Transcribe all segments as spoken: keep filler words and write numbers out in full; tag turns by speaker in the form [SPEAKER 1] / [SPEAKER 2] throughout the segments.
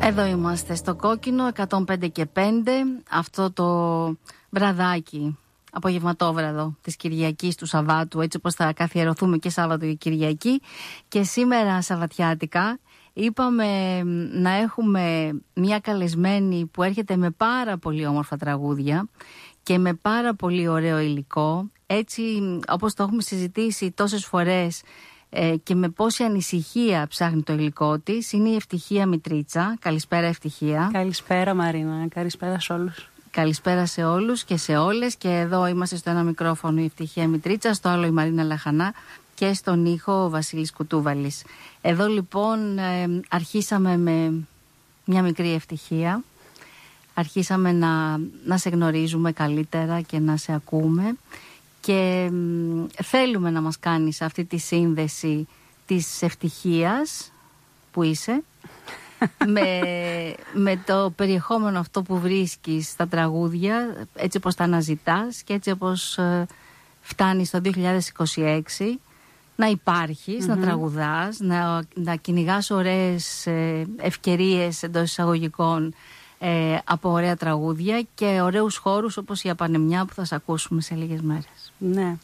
[SPEAKER 1] Εδώ είμαστε στο Κόκκινο εκατόν πέντε και πέντε, αυτό το βραδάκι, απογευματόβραδο της Κυριακής του Σαββάτου, έτσι όπως θα καθιερωθούμε και Σάββατο και Κυριακή. Και σήμερα Σαββατιάτικα είπαμε να έχουμε μια καλεσμένη που έρχεται με πάρα πολύ όμορφα τραγούδια και με πάρα πολύ ωραίο υλικό, έτσι όπως το έχουμε συζητήσει τόσες φορές και με πόση ανησυχία ψάχνει το υλικό της. Είναι η Ευτυχία Μητρίτσα. Καλησπέρα Ευτυχία.
[SPEAKER 2] Καλησπέρα Μαρίνα, καλησπέρα σε όλους.
[SPEAKER 1] Καλησπέρα σε όλους και σε όλες. Και εδώ είμαστε στο ένα μικρόφωνο η Ευτυχία Μητρίτσα, στο άλλο η Μαρίνα Λαχανά και στον ήχο ο Βασίλης Κουτούβαλης. Εδώ λοιπόν ε, αρχίσαμε με μια μικρή ευτυχία. Αρχίσαμε να, να σε γνωρίζουμε καλύτερα και να σε ακούμε. Και μ, θέλουμε να μας κάνεις αυτή τη σύνδεση της ευτυχίας που είσαι με, με το περιεχόμενο αυτό που βρίσκεις στα τραγούδια, έτσι όπως τα αναζητάς και έτσι όπως ε, φτάνεις το δύο χιλιάδες είκοσι έξι να υπάρχεις, mm-hmm. να τραγουδάς, να, να κυνηγάς ωραίες ε, ευκαιρίες εντός εισαγωγικών ε, από ωραία τραγούδια και ωραίους χώρους όπως η Απανεμιά που θα σε ακούσουμε σε λίγες μέρες.
[SPEAKER 2] Ναι.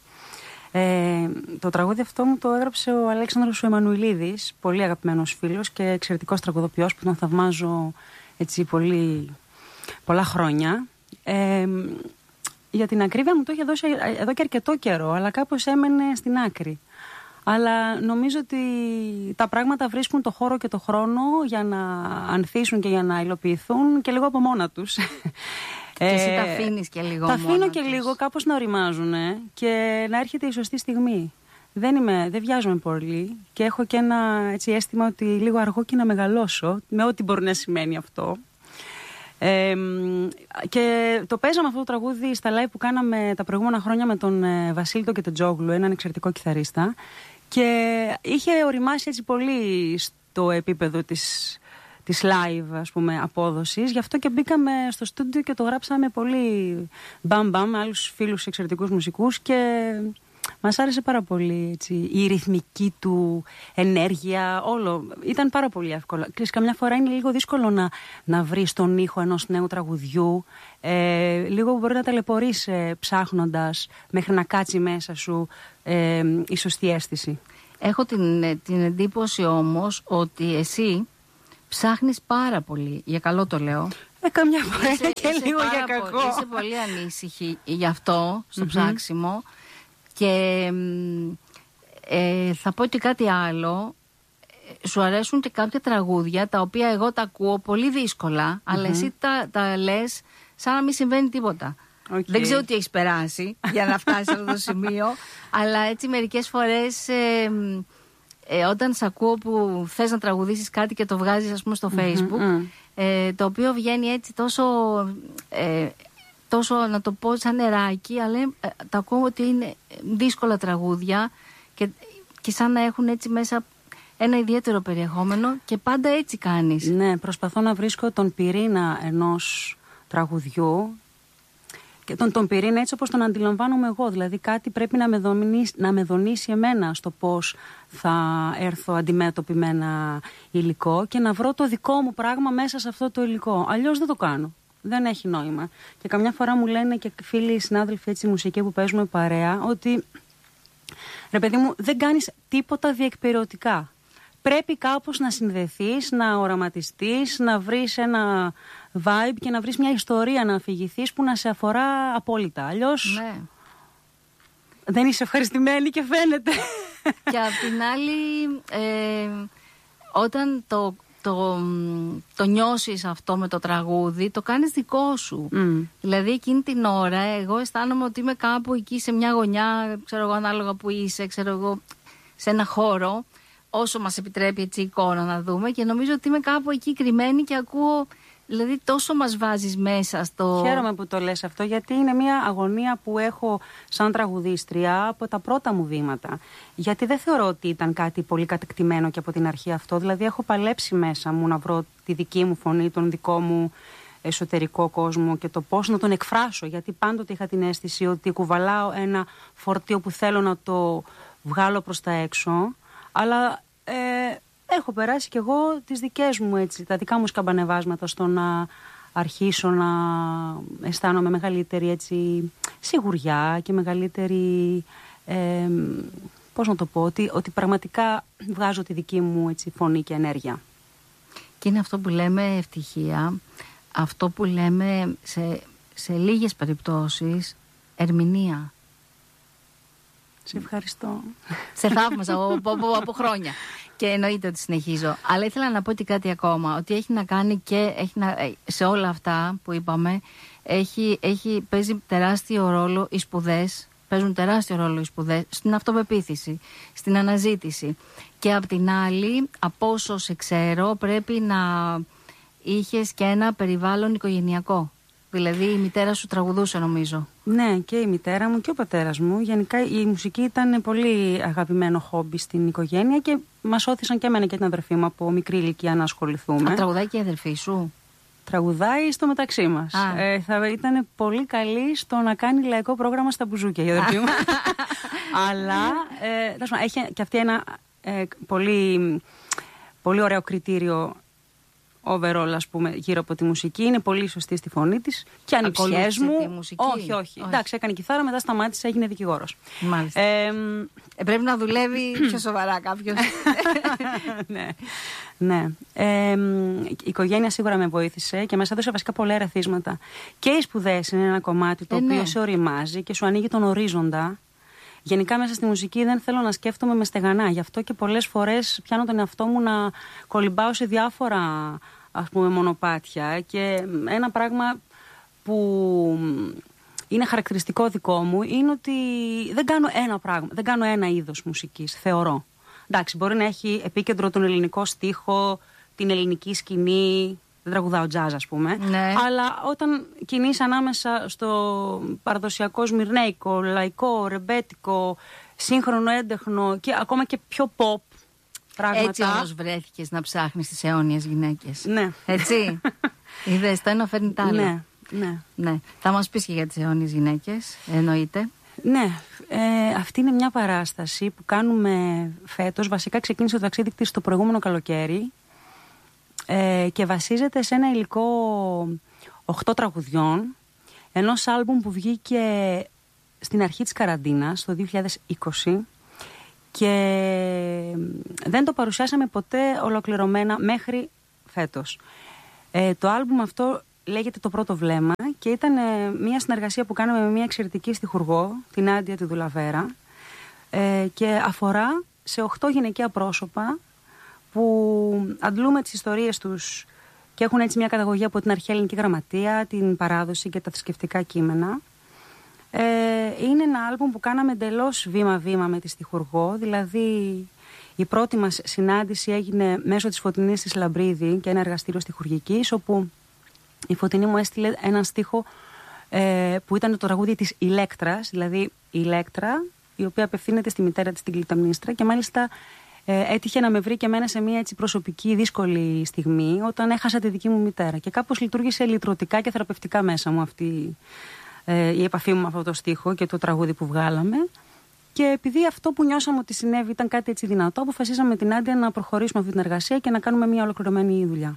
[SPEAKER 2] Ε, το τραγούδι αυτό μου το έγραψε ο Αλέξανδρος ο Εμμανουηλίδης, πολύ αγαπημένος φίλος και εξαιρετικός τραγουδοποιός που τον θαυμάζω έτσι πολύ, πολλά χρόνια. Ε, για την ακρίβεια μου το είχε δώσει εδώ και αρκετό καιρό, αλλά κάπως έμενε στην άκρη. Αλλά νομίζω ότι τα πράγματα βρίσκουν το χώρο και το χρόνο για να ανθίσουν και για να υλοποιηθούν και λίγο από μόνα τους.
[SPEAKER 1] Και εσύ τα αφήνεις και λίγο.
[SPEAKER 2] Τα αφήνω και τους. λίγο κάπως να οριμάζουν και να έρχεται η σωστή στιγμή. Δεν, είμαι, δεν βιάζομαι πολύ και έχω και ένα έτσι, αίσθημα ότι λίγο αργό και να μεγαλώσω, με ό,τι μπορεί να σημαίνει αυτό. Ε, και το παίζαμε αυτό το τραγούδι στα live που κάναμε τα προηγούμενα χρόνια με τον ε, Βασίλη τον Κετετζόγλου, έναν εξαιρετικό κιθαρίστα, και είχε οριμάσει έτσι πολύ στο επίπεδο της, της live, ας πούμε, απόδοσης. Γι' αυτό και μπήκαμε στο στούντιο και το γράψαμε πολύ μπαμ-μπαμ με άλλους φίλους εξαιρετικούς μουσικούς και μας άρεσε πάρα πολύ έτσι, η ρυθμική του ενέργεια, όλο. Ήταν πάρα πολύ εύκολο. Ξέρεις, καμιά φορά είναι λίγο δύσκολο να, να βρεις τον ήχο ενός νέου τραγουδιού. Ε, λίγο μπορεί να ταλαιπωρείς ε, ψάχνοντας μέχρι να κάτσει μέσα σου ε, η σωστή αίσθηση.
[SPEAKER 1] Έχω την, την εντύπωση όμως ότι εσύ ψάχνεις πάρα πολύ, για καλό το λέω.
[SPEAKER 2] Ε, καμιά φορά
[SPEAKER 1] είσαι,
[SPEAKER 2] και
[SPEAKER 1] είσαι
[SPEAKER 2] λίγο για κακό.
[SPEAKER 1] Πο, είσαι πολύ ανήσυχη γι' αυτό, στο mm-hmm. ψάξιμο. Και ε, θα πω και κάτι άλλο. Σου αρέσουν και κάποια τραγούδια τα οποία εγώ τα ακούω πολύ δύσκολα, mm-hmm. αλλά εσύ τα, τα λες σαν να μην συμβαίνει τίποτα. Okay. Δεν ξέρω τι έχεις περάσει για να φτάσεις σε αυτό το σημείο, αλλά έτσι μερικές φορές ε, ε, όταν σε ακούω που θες να τραγουδήσεις κάτι και το βγάζεις ας πούμε στο Facebook, mm-hmm. ε, το οποίο βγαίνει έτσι τόσο... Ε, τόσο να το πω σαν νεράκι, αλλά ε, τα ακούω ότι είναι δύσκολα τραγούδια και, και σαν να έχουν έτσι μέσα ένα ιδιαίτερο περιεχόμενο και πάντα έτσι κάνεις.
[SPEAKER 2] Ναι, προσπαθώ να βρίσκω τον πυρήνα ενός τραγουδιού και τον, τον πυρήνα έτσι όπως τον αντιλαμβάνομαι εγώ. Δηλαδή κάτι πρέπει να με, δομήσει, να με δονήσει εμένα στο πώς θα έρθω αντιμέτωπη με ένα υλικό και να βρω το δικό μου πράγμα μέσα σε αυτό το υλικό. Αλλιώς δεν το κάνω. Δεν έχει νόημα. Και καμιά φορά μου λένε και φίλοι συνάδελφοι έτσι μουσική που παίζουμε παρέα ότι ρε παιδί μου δεν κάνεις τίποτα διεκπαιρεωτικά. Πρέπει κάπως να συνδεθείς, να οραματιστείς, να βρεις ένα vibe και να βρεις μια ιστορία να αφηγηθείς που να σε αφορά απόλυτα. Αλλιώς
[SPEAKER 1] ναι.
[SPEAKER 2] δεν είσαι ευχαριστημένη και φαίνεται.
[SPEAKER 1] Και απ' την άλλη ε, όταν το Το, το νιώσεις αυτό με το τραγούδι, το κάνεις δικό σου. Mm. Δηλαδή εκείνη την ώρα εγώ αισθάνομαι ότι είμαι κάπου εκεί σε μια γωνιά, ξέρω εγώ ανάλογα που είσαι, ξέρω εγώ σε ένα χώρο, όσο μας επιτρέπει έτσι η εικόνα να δούμε, και νομίζω ότι είμαι κάπου εκεί κρυμμένη και ακούω, δηλαδή τόσο μας βάζεις μέσα στο...
[SPEAKER 2] Χαίρομαι που το λες αυτό, γιατί είναι μια αγωνία που έχω σαν τραγουδίστρια από τα πρώτα μου βήματα. Γιατί δεν θεωρώ ότι ήταν κάτι πολύ κατεκτημένο και από την αρχή αυτό. Δηλαδή έχω παλέψει μέσα μου να βρω τη δική μου φωνή, τον δικό μου εσωτερικό κόσμο και το πώς να τον εκφράσω. Γιατί πάντοτε είχα την αίσθηση ότι κουβαλάω ένα φορτίο που θέλω να το βγάλω προς τα έξω, αλλά... Ε, έχω περάσει κι εγώ τις δικές μου, έτσι, τα δικά μου σκαμπανεβάσματα στο να αρχίσω να αισθάνομαι μεγαλύτερη, έτσι, σιγουριά και μεγαλύτερη, ε, πώς να το πω, ότι, ότι πραγματικά βγάζω τη δική μου, έτσι, φωνή και ενέργεια.
[SPEAKER 1] Και είναι αυτό που λέμε ευτυχία, αυτό που λέμε σε, σε λίγες περιπτώσεις ερμηνεία.
[SPEAKER 2] Σε ευχαριστώ.
[SPEAKER 1] Σε θαύμασα από, από, από χρόνια. Και εννοείται ότι συνεχίζω. Αλλά ήθελα να πω και κάτι ακόμα. Ότι έχει να κάνει και έχει να, σε όλα αυτά που είπαμε, έχει, έχει, παίζει τεράστιο ρόλο οι σπουδές. Παίζουν τεράστιο ρόλο οι σπουδές στην αυτοπεποίθηση, στην αναζήτηση. Και απ' την άλλη, από όσο σε ξέρω, πρέπει να είχες και ένα περιβάλλον οικογενειακό. Δηλαδή η μητέρα σου τραγουδούσε, νομίζω.
[SPEAKER 2] Ναι, και η μητέρα μου και ο πατέρας μου. Γενικά η μουσική ήταν πολύ αγαπημένο χόμπι στην οικογένεια και μας όθησαν και εμένα και την αδερφή μου από μικρή ηλικία να ασχοληθούμε.
[SPEAKER 1] Α, τραγουδάει και η αδερφή σου?
[SPEAKER 2] Τραγουδάει στο μεταξύ μας. Ε, θα ήταν πολύ καλή στο να κάνει λαϊκό πρόγραμμα στα μπουζούκια η αδερφή μου. Αλλά ε, έχει και αυτή ένα ε, πολύ, πολύ ωραίο κριτήριο overall, ας πούμε, γύρω από τη μουσική. Είναι πολύ σωστή στη φωνή της και ανιψιές μου.
[SPEAKER 1] Τη μουσική.
[SPEAKER 2] Όχι, όχι, όχι. Εντάξει, έκανε κιθάρα, μετά σταμάτησε, έγινε δικηγόρος.
[SPEAKER 1] Μάλιστα. Ε, ε, πρέπει να δουλεύει πιο σοβαρά κάποιος.
[SPEAKER 2] Ναι. Ναι. Ε, η οικογένεια σίγουρα με βοήθησε και μας έδωσε βασικά πολλά ερεθίσματα. Και οι σπουδές είναι ένα κομμάτι το
[SPEAKER 1] ε,
[SPEAKER 2] οποίο
[SPEAKER 1] ναι.
[SPEAKER 2] σε οριμάζει και σου ανοίγει τον ορίζοντα. Γενικά μέσα στη μουσική δεν θέλω να σκέφτομαι με στεγανά. Γι' αυτό και πολλές φορές πιάνω τον εαυτό μου να κολυμπάω σε διάφορα, ας πούμε, μονοπάτια. Και ένα πράγμα που είναι χαρακτηριστικό δικό μου είναι ότι δεν κάνω ένα πράγμα, δεν κάνω ένα είδος μουσικής, θεωρώ. Εντάξει, μπορεί να έχει επίκεντρο τον ελληνικό στίχο, την ελληνική σκηνή. Δεν τραγουδάω τζάζ, ας πούμε.
[SPEAKER 1] Ναι.
[SPEAKER 2] Αλλά όταν κινείς ανάμεσα στο παραδοσιακό σμυρνέικο, λαϊκό, ρεμπέτικο, σύγχρονο, έντεχνο και ακόμα και πιο pop πράγματα.
[SPEAKER 1] Έτσι όμως βρέθηκες να ψάχνεις τις αιώνιες γυναίκες.
[SPEAKER 2] Ναι.
[SPEAKER 1] Έτσι. Είδες, το ένα φέρνει τα άλλα.
[SPEAKER 2] Ναι, ναι.
[SPEAKER 1] Ναι. Θα μας πεις και για τις αιώνιες γυναίκες, εννοείται.
[SPEAKER 2] Ναι, ε, αυτή είναι μια παράσταση που κάνουμε φέτος. Βασικά ξεκίνησε το ταξίδι της το προηγούμενο καλοκαίρι. Ε, και βασίζεται σε ένα υλικό οκτώ τραγουδιών ενός άλμπουμ που βγήκε στην αρχή της καραντίνας το δύο χιλιάδες είκοσι και δεν το παρουσιάσαμε ποτέ ολοκληρωμένα μέχρι φέτος. Ε, το άλμπουμ αυτό λέγεται Το Πρώτο Βλέμμα και ήταν ε, μια συνεργασία που κάναμε με μια εξαιρετική στιχουργό, την Άντια τη Δουλαβέρα, ε, και αφορά σε οκτώ γυναικεία πρόσωπα που αντλούμε τις ιστορίες τους και έχουν έτσι μια καταγωγή από την αρχαία ελληνική γραμματεία, την παράδοση και τα θρησκευτικά κείμενα. Ε, είναι ένα άλμπουμ που κάναμε εντελώς βήμα-βήμα με τη στιχουργό, δηλαδή η πρώτη μας συνάντηση έγινε μέσω της Φωτεινής της Λαμπρίδη και ένα εργαστήριο στιχουργικής, όπου η Φωτεινή μου έστειλε έναν στίχο ε, που ήταν το τραγούδι της Ηλέκτρας, δηλαδή η Ηλέκτρα, η οποία απευθύνεται στη μητέρα της, την Κλειταμνίστρα, και μάλιστα Ε, έτυχε να με βρει και εμένα σε μια έτσι προσωπική δύσκολη στιγμή όταν έχασα τη δική μου μητέρα και κάπως λειτουργήσε λυτρωτικά και θεραπευτικά μέσα μου αυτή ε, η επαφή μου με αυτό το στίχο και το τραγούδι που βγάλαμε, και επειδή αυτό που νιώσαμε ότι συνέβη ήταν κάτι έτσι δυνατό, αποφασίσαμε με την Άντια να προχωρήσουμε αυτή την εργασία και να κάνουμε μια ολοκληρωμένη δουλειά,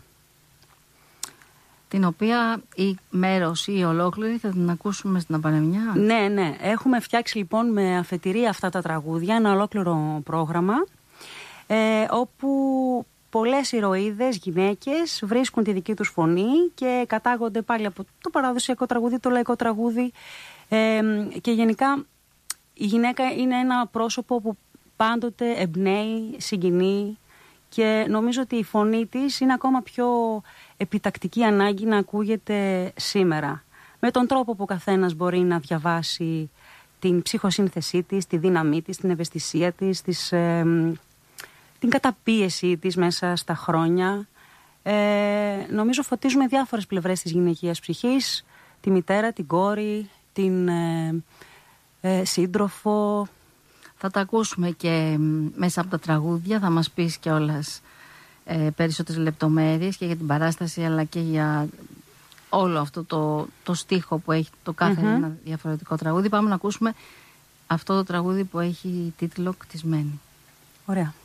[SPEAKER 1] την οποία η μέρος ή η ολόκληρη θα την ακούσουμε στην Απανεμιά.
[SPEAKER 2] Ναι, ναι, έχουμε φτιάξει λοιπόν με αφετηρία αυτά τα τραγούδια ένα ολόκληρο πρόγραμμα, Ε, όπου πολλές ηρωίδες, γυναίκες βρίσκουν τη δική τους φωνή και κατάγονται πάλι από το παραδοσιακό τραγούδι, το λαϊκό τραγούδι, ε, και γενικά η γυναίκα είναι ένα πρόσωπο που πάντοτε εμπνέει, συγκινεί, και νομίζω ότι η φωνή της είναι ακόμα πιο επιτακτική ανάγκη να ακούγεται σήμερα, με τον τρόπο που ο καθένας μπορεί να διαβάσει την ψυχοσύνθεσή της, τη δύναμή της, την ευαισθησία της, της ε, την καταπίεσή της μέσα στα χρόνια. Ε, νομίζω φωτίζουμε διάφορες πλευρές της γυναικείας ψυχής, τη μητέρα, την κόρη, την ε, ε, σύντροφο.
[SPEAKER 1] Θα τα ακούσουμε και μέσα από τα τραγούδια, θα μας πεις κιόλας ε, περισσότερες λεπτομέρειες και για την παράσταση αλλά και για όλο αυτό το, το στίχο που έχει το κάθε mm-hmm. ένα διαφορετικό τραγούδι. Πάμε να ακούσουμε αυτό το τραγούδι που έχει τίτλο «Κτισμένη».
[SPEAKER 2] Ωραία.